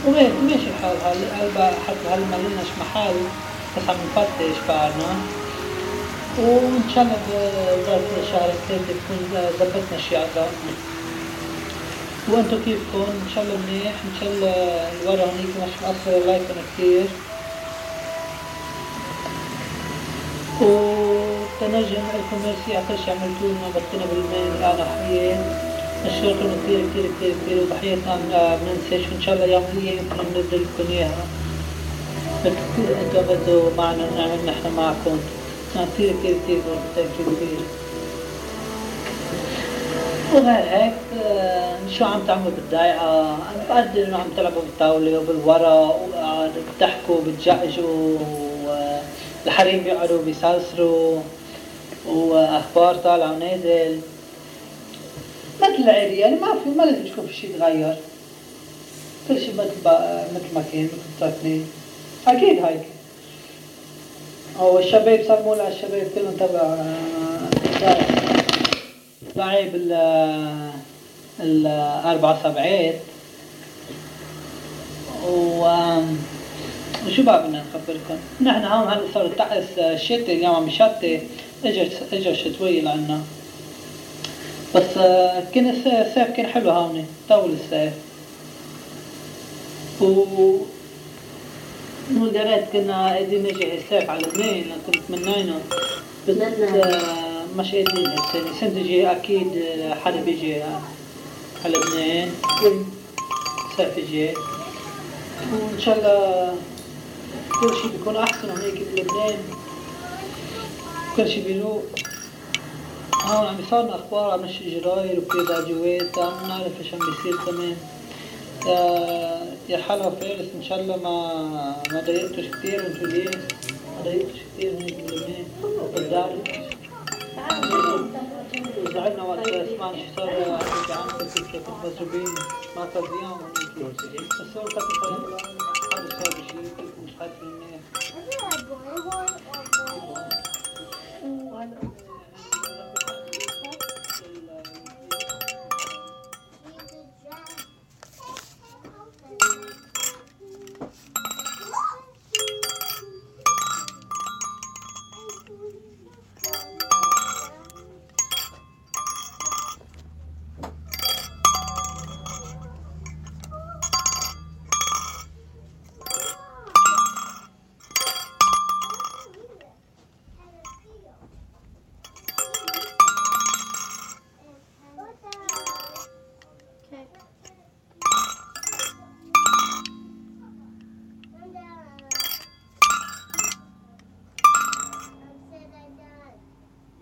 وهيك ماشي الحال حتى هلا ما لناش محل، بس عم نفتش بعدنا، وإن شاء الله بظرف شهر الثالث تكون ظبطنا شي أعضاء. وأنتو كيفكن؟ إن شاء الله منيح، إن شاء الله الورا هونيك مش مقصر الله يكون كتير. وتنجم لكم ميرسي على كل شي عملتولنا، بطينا بالمال الآن حيين، نشكركم كتير كتير كتير كتير، وتحياتنا مننساش، وإن شاء الله يوميا يمكن ننزل لكم إياها مثل انتوا بدوا معنا نعمل نحن معكم. كتير كتير كتير كتير كتير. وغير هيك شو عم تعملوا بالضيعة؟ عم بقدر انه عم تلعبوا بالطاولة وبالورق وبتحكوا وبتجقجوا، والحريم بيقعدوا بيسلسلوا، واخبار طالعة ونازل مثل العادي، يعني ما لازم تكون في شي تغير، كل شي مثل ما كان مثل اكيد هيك. هو الشباب سموا على الشباب كلهم تبع لعب الأربع سبعات. وشو بقى بدنا نخبركم، نحن هون هلا صار الطقس الشتي اليوم عم يشتي، اجا الشتوية لعنا، بس كان الصيف كان حلو هون، طول الصيف. يا ريت كنا قاعدين نجي الصيف على لبنان، كنت تمنينا، بس مش قادرين هالسنة، السنة تجي أكيد حدا بيجي على لبنان الصيف الجاي، وإن شاء الله كل شي بيكون أحسن هونيك بلبنان، كل شي بيروق. هون عم يصارنا أخبار عن الجراير وفي ضجوات، عم نعرف إيش عم بيصير كمان. يا حلا فارس، إن شاء الله ما ضايقتوش كتير وانتو جايين، ما ضايقتوش كتير هونيك بلبنان بالدار. زعلنا وقت سمعنا شو صار عندكم، كيف مضروبين مع تربيان هونيك، بس هو كانت حدا صار بشي، كيف مش خايفين منه.